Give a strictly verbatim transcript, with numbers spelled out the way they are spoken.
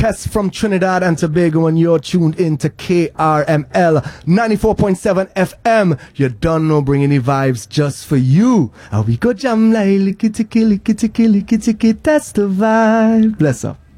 Pest from Trinidad and Tobago, and you're tuned in to K R M L ninety-four point seven F M. You don't know, bringing the vibes just for you. And we go jam like kitty kitty kitty kitty kitty kitty. That's the vibe. Bless up.